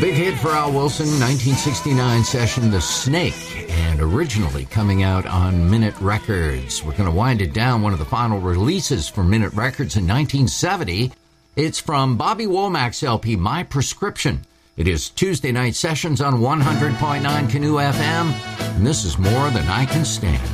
Big hit for Al Wilson, 1969 session, The Snake, and originally coming out on Minute Records. We're going to wind it down. One of the final releases for Minute Records in 1970. It's from Bobby Womack's LP, My Prescription. It is Tuesday night sessions on 100.9 Canoe FM, and this is More Than I Can Stand.